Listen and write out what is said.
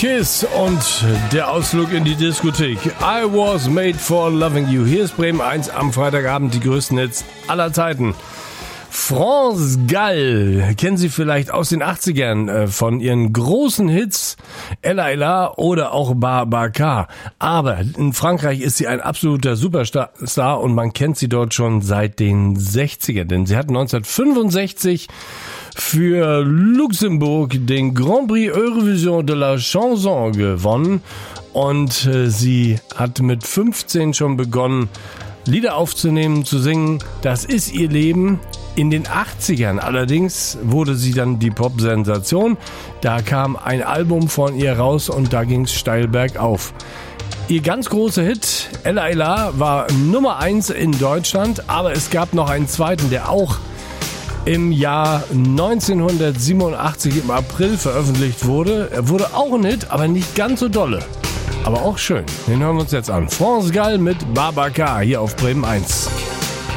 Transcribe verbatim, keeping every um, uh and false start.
Kiss und der Ausflug in die Diskothek. I was made for loving you. Hier ist Bremen eins am Freitagabend, die größten Hits aller Zeiten. France Gall kennen Sie vielleicht aus den achtzigern äh, von ihren großen Hits Ella Ella oder auch Babacar. Aber in Frankreich ist sie ein absoluter Superstar und man kennt sie dort schon seit den sechzigern. Denn sie hat neunzehnhundertfünfundsechzig für Luxemburg den Grand Prix Eurovision de la Chanson gewonnen. Und äh, sie hat mit fünfzehn schon begonnen, Lieder aufzunehmen, zu singen. Das ist ihr Leben. In den achtzigern allerdings wurde sie dann die Pop-Sensation. Da kam ein Album von ihr raus und da ging's steil bergauf. Ihr ganz großer Hit, Ella Ella, war Nummer eins in Deutschland, aber es gab noch einen zweiten, der auch im Jahr neunzehnhundertsiebenundachtzig im April veröffentlicht wurde. Er wurde auch ein Hit, aber nicht ganz so dolle. Aber auch schön. Den hören wir uns jetzt an. France Gall mit Babacar hier auf Bremen eins.